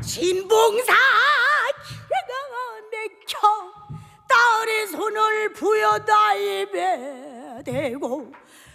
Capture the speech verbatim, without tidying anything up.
진봉사 기가 막혀 딸의 손을 부여다 입에 대고